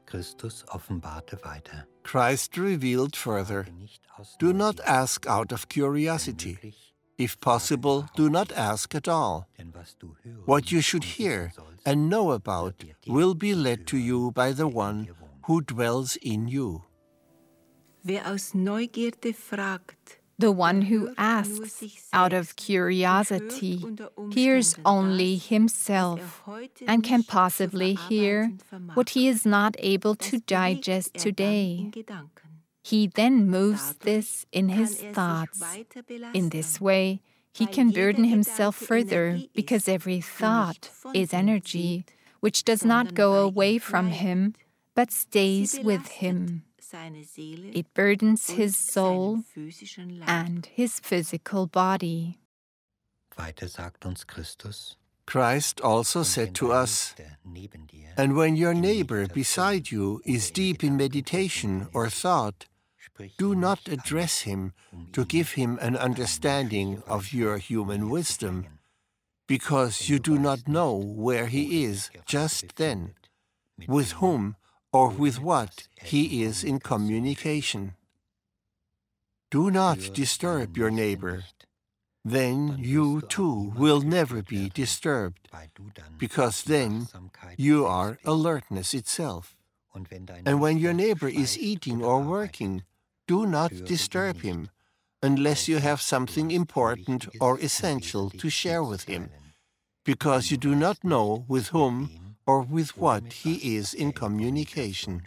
Christus offenbarte weiter. Christ revealed further, do not ask out of curiosity. If possible, do not ask at all. What you should hear and know about will be led to you by the one who dwells in you. Wer aus Neugierde fragt, The one who asks out of curiosity hears only himself and can possibly hear what he is not able to digest today. He then moves this in his thoughts. In this way, he can burden himself further because every thought is energy, which does not go away from him, but stays with him. It burdens his soul and his physical body. Weiter sagt uns Christus, Christ also said to us, and when your neighbor beside you is deep in meditation or thought, do not address him to give him an understanding of your human wisdom, because you do not know where he is just then, with whom or with what he is in communication. Do not disturb your neighbor. Then you too will never be disturbed, because then you are alertness itself. And when your neighbor is eating or working, do not disturb him, unless you have something important or essential to share with him, because you do not know with whom or with what he is in communication.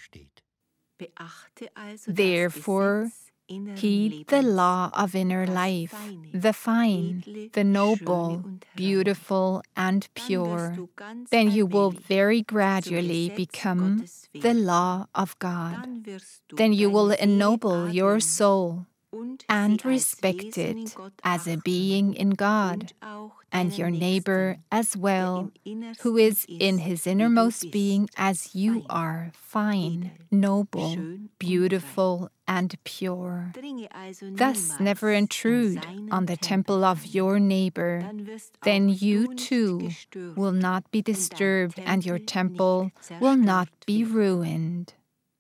Therefore, heed the law of inner life, the fine, the noble, beautiful, and pure. Then you will very gradually become the law of God. Then you will ennoble your soul and respect it as a being in God, and your neighbor as well, who is in his innermost being as you are, fine, noble, beautiful, and pure. Thus never intrude on the temple of your neighbor. Then you too will not be disturbed, and your temple will not be ruined.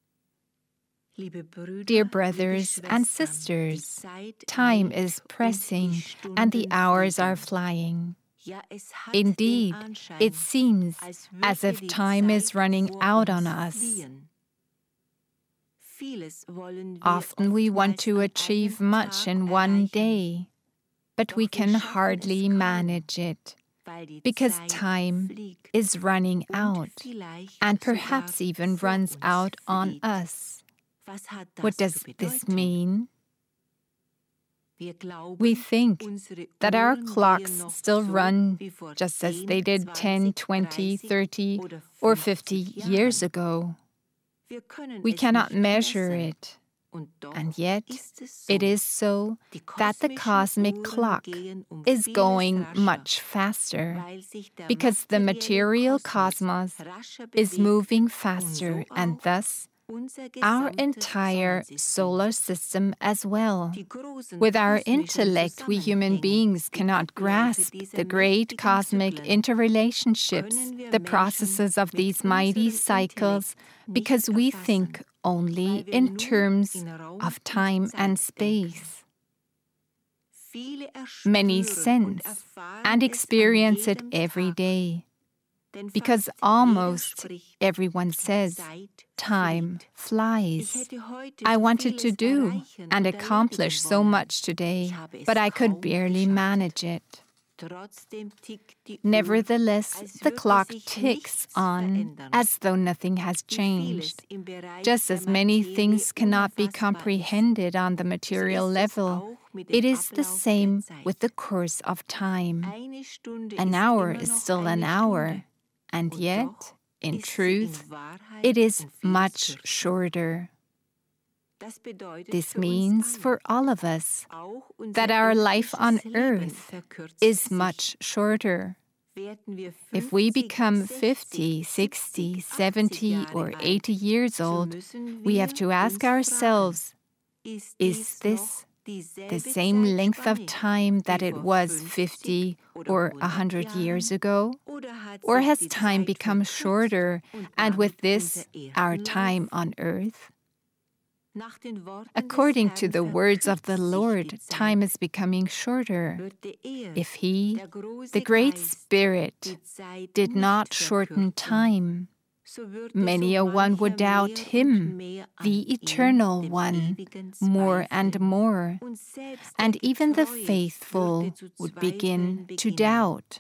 Dear brothers and sisters, time is pressing and the hours are flying. Indeed, it seems as if time is running out on us. Often we want to achieve much in one day, but we can hardly manage it, because time is running out, and perhaps even runs out on us. What does this mean? We think that our clocks still run just as they did 10, 20, 30, or 50 years ago. We cannot measure it, and yet it is so that the cosmic clock is going much faster, because the material cosmos is moving faster, and thus our entire solar system as well. With our intellect, we human beings cannot grasp the great cosmic interrelationships, the processes of these mighty cycles, because we think only in terms of time and space. Many sense and experience it every day, because almost everyone says, time flies. I wanted to do and accomplish so much today, but I could barely manage it. Nevertheless, the clock ticks on as though nothing has changed. Just as many things cannot be comprehended on the material level, it is the same with the course of time. An hour is still an hour, and yet, in truth, it is much shorter. This means for all of us that our life on earth is much shorter. If we become 50, 60, 70, or 80 years old, we have to ask ourselves, is this the same length of time that it was 50 or 100 years ago? Or has time become shorter, and with this, our time on earth? According to the words of the Lord, time is becoming shorter. If He, the Great Spirit, did not shorten time, many a one would doubt Him, the Eternal One, more and more, and even the faithful would begin to doubt.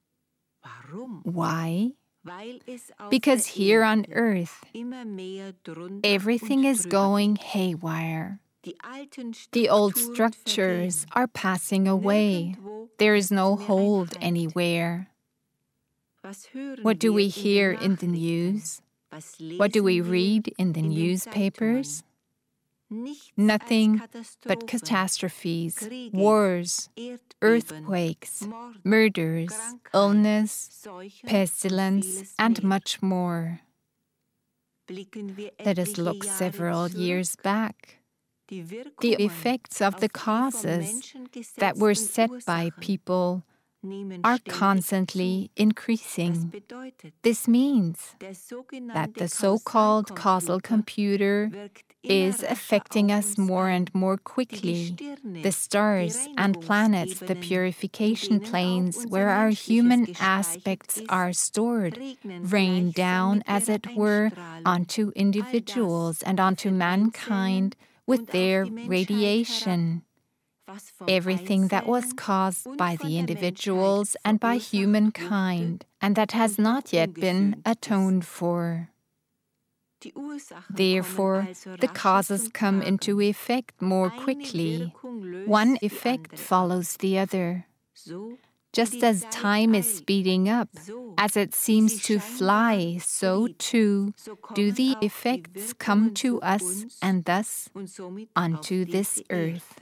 Why? Because here on earth, everything is going haywire. The old structures are passing away. There is no hold anywhere. What do we hear in the news? What do we read in the newspapers? Nothing but catastrophes, wars, earthquakes, murders, illness, pestilence, and much more. Let us look several years back. The effects of the causes that were set by people are constantly increasing. This means that the so-called causal computer is affecting us more and more quickly. The stars and planets, the purification planes where our human aspects are stored, rain down, as it were, onto individuals and onto mankind with their radiation. Everything that was caused by the individuals and by humankind, and that has not yet been atoned for. Therefore, the causes come into effect more quickly. One effect follows the other. Just as time is speeding up, as it seems to fly, so too do the effects come to us and thus onto this earth.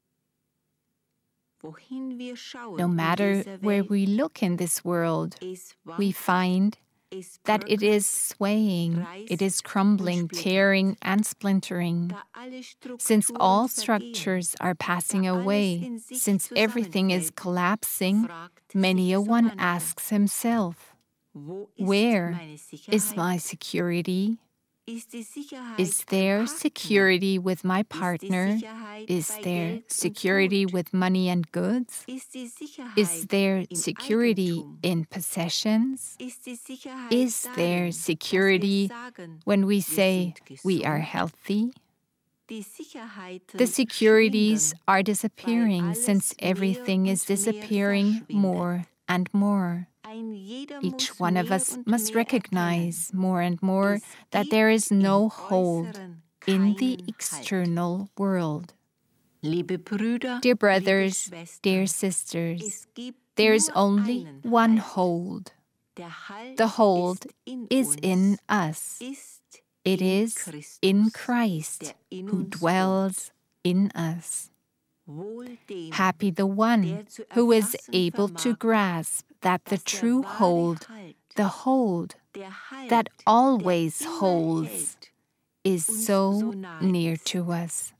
No matter where we look in this world, we find that it is swaying, it is crumbling, tearing, and splintering. Since all structures are passing away, since everything is collapsing, many a one asks himself, where is my security? Is there security with my partner? Is there security with money and goods? Is there security in possessions? Is there security when we say we are healthy? The securities are disappearing since everything is disappearing more and more. Each one of us must recognize more and more that there is no hold in the external world. Dear brothers, dear sisters, there is only one hold. The hold is in us. It is in Christ who dwells in us. Happy the one who is able to grasp that the true hold, the hold that always holds, is so near to us.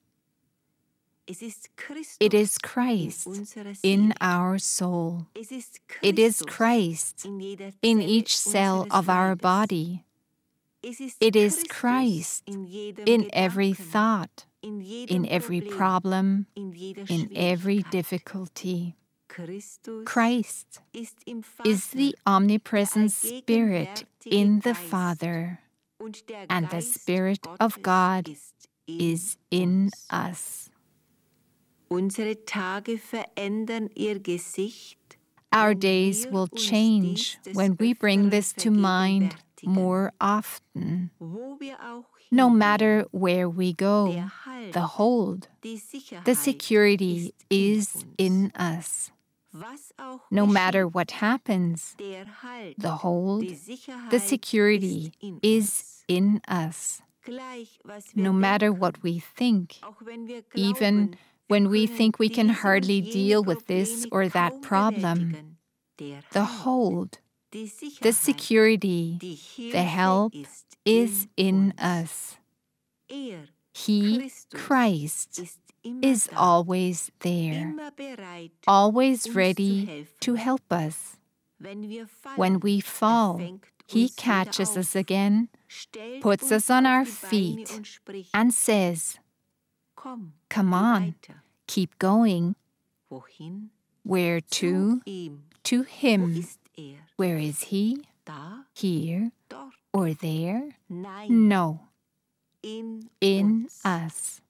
It is Christ in our soul. It is Christ in each cell of our body. It is Christ in every thought, in every problem, in every difficulty. Christ is the omnipresent Spirit in the Father, and the Spirit of God is in us. Our days will change when we bring this to mind more often. No matter where we go, the hold, the security is in us. No matter what happens, the hold, the security is in us. No matter what we think, even when we think we can hardly deal with this or that problem, the hold, the security, the help is in us. He, Christ, is always there, always ready to help us. When we fall, He catches us again, puts us on our feet, and says, "Come on, keep going." Where to? To Him. Where is He? Here or there? No. In us.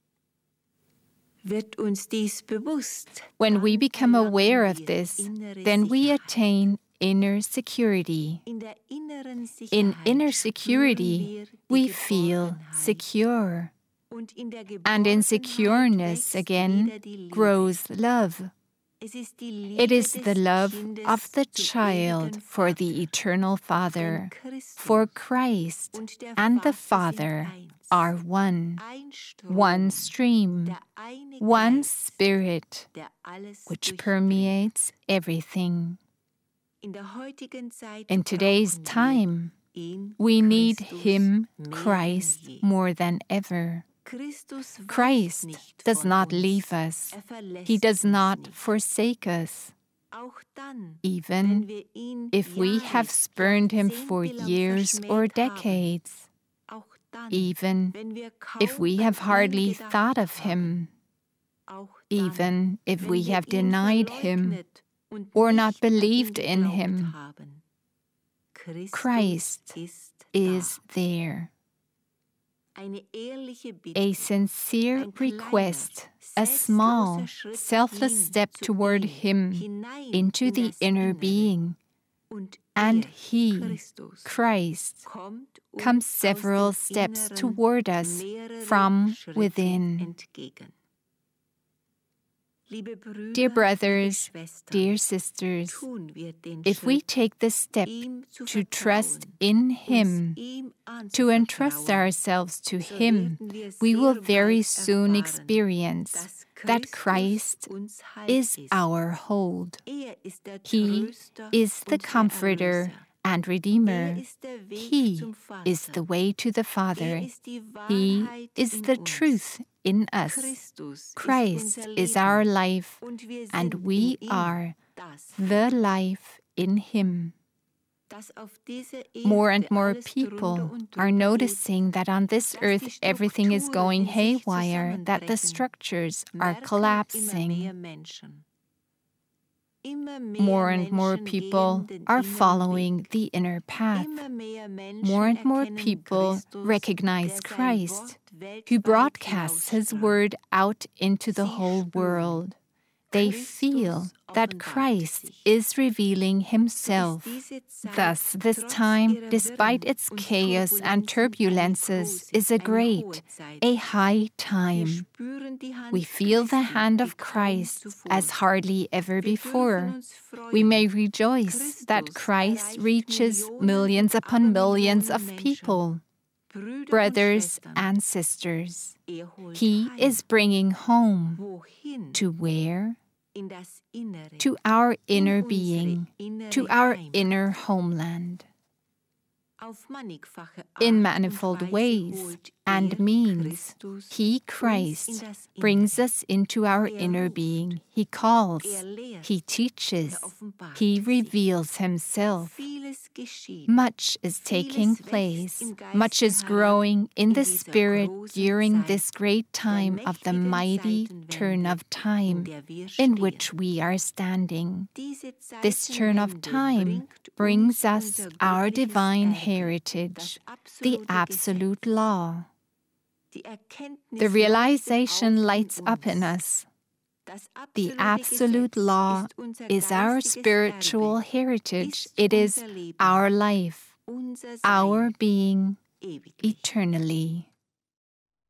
When we become aware of this, then we attain inner security. In inner security, we feel secure. And in secureness again grows love. It is the love of the child for the eternal Father, for Christ and the Father are one, one stream, one Spirit, which permeates everything. In today's time, we need Him, Christ, more than ever. Christ does not leave us. He does not forsake us. Even if we have spurned Him for years or decades, even if we have hardly thought of Him, even if we have denied Him or not believed in Him, Christ is there. A sincere request, a small, selfless step toward Him into the inner being, and He, Christ, comes several steps toward us from within. Dear brothers, dear sisters, if we take the step to trust in Him, to entrust ourselves to Him, we will very soon experience that Christ is our hold. He is the Comforter and Redeemer. He is the way to the Father. He is the truth in us. Christ is our life, and we are the life in Him. More and more people are noticing that on this earth everything is going haywire, that the structures are collapsing. More and more people are following the inner path. More and more people recognize Christ, who broadcasts His word out into the whole world. They feel that Christ is revealing Himself. Thus, this time, despite its chaos and turbulences, is a great, a high time. We feel the hand of Christ as hardly ever before. We may rejoice that Christ reaches millions upon millions of people. Brothers and sisters, He is bringing home. To where? To our inner being, to our inner homeland. In manifold ways and means, He, Christ, brings us into our inner being. He calls, He teaches, He reveals Himself. Much is taking place, much is growing in the Spirit during this great time of the mighty turn of time in which we are standing. This turn of time brings us our divine heritage, the absolute law. The realization lights up in us. The absolute law is our spiritual heritage. It is our life, our being eternally.